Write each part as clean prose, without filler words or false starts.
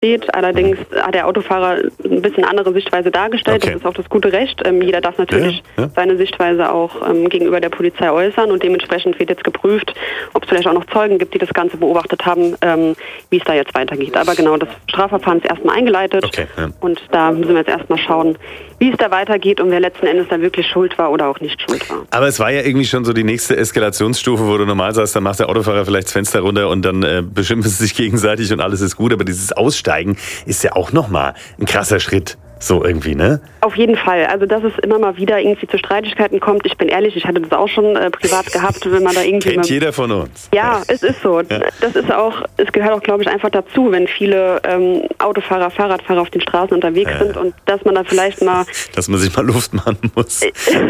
steht. Allerdings hat der Autofahrer ein bisschen andere Sichtweise dargestellt. Okay. Das ist auch das gute Recht. Jeder darf natürlich seine Sichtweise auch gegenüber der Polizei äußern und dementsprechend wird jetzt geprüft, ob es vielleicht auch noch Zeugen gibt, die das Ganze beobachtet haben, wie es da jetzt weitergeht. Aber genau, das Strafverfahren ist erstmal eingeleitet und da müssen wir jetzt erstmal schauen, wie es da weitergeht und wer letzten Endes da wirklich schuld war oder auch nicht schuld war. Aber es war ja irgendwie schon so die nächste Eskalationsstufe, wo du normal sagst, dann macht der Autofahrer vielleicht das Fenster runter und dann beschimpfen sie sich gegenseitig und alles ist gut. Aber dieses Aussteigen ist ja auch nochmal ein krasser Schritt. So irgendwie, ne? Auf jeden Fall. Also, dass es immer mal wieder irgendwie zu Streitigkeiten kommt. Ich bin ehrlich, ich hatte das auch schon privat gehabt, wenn man da irgendwie... Kennt jeder von uns. Ja, es ist so. Ja. Das ist auch, es gehört auch, glaube ich, einfach dazu, wenn viele Autofahrer, Fahrradfahrer auf den Straßen unterwegs sind und dass man da vielleicht mal... Dass man sich mal Luft machen muss.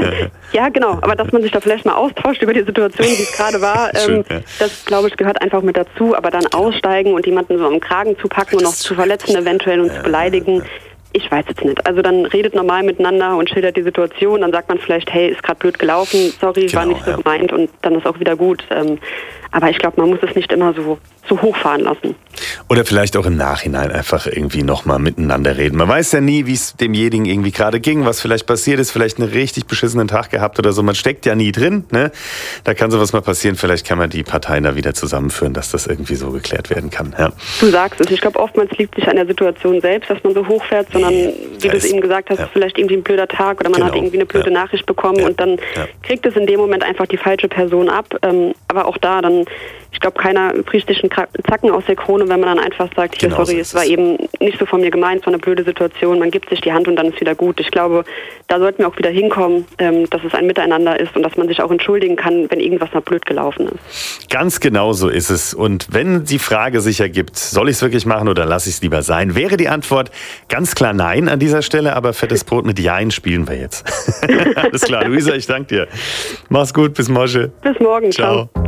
Ja, genau. Aber dass man sich da vielleicht mal austauscht über die Situation, wie es gerade war, schön, das, glaube ich, gehört einfach mit dazu. Aber dann aussteigen und jemanden so am Kragen zu packen und noch zu verletzen eventuell und zu beleidigen... Ich weiß jetzt nicht. Also dann redet normal miteinander und schildert die Situation. Dann sagt man vielleicht, hey, ist gerade blöd gelaufen, sorry, war nicht so gemeint und dann ist auch wieder gut. Aber ich glaube, man muss es nicht immer so hochfahren lassen. Oder vielleicht auch im Nachhinein einfach irgendwie nochmal miteinander reden. Man weiß ja nie, wie es demjenigen irgendwie gerade ging, was vielleicht passiert ist, vielleicht einen richtig beschissenen Tag gehabt oder so. Man steckt ja nie drin, ne? Da kann sowas mal passieren. Vielleicht kann man die Parteien da wieder zusammenführen, dass das irgendwie so geklärt werden kann. Ja. Du sagst es. Ich glaube, oftmals liegt es nicht an der Situation selbst, dass man so hochfährt, sondern, wie du es eben gesagt hast, vielleicht irgendwie ein blöder Tag oder man hat irgendwie eine blöde Nachricht bekommen und dann kriegt es in dem Moment einfach die falsche Person ab. Aber auch da dann, ich glaube, keiner bricht sich einen Zacken aus der Krone, wenn man dann einfach sagt, hier, sorry, es war eben nicht so von mir gemeint, es war eine blöde Situation, man gibt sich die Hand und dann ist wieder gut. Ich glaube, da sollten wir auch wieder hinkommen, dass es ein Miteinander ist und dass man sich auch entschuldigen kann, wenn irgendwas mal blöd gelaufen ist. Ganz genau so ist es. Und wenn die Frage sich ergibt, soll ich es wirklich machen oder lasse ich es lieber sein, wäre die Antwort ganz klar nein an dieser Stelle, aber fettes Brot mit Jein spielen wir jetzt. Alles klar, Luisa, ich danke dir. Mach's gut, bis morgen. Bis morgen, ciao.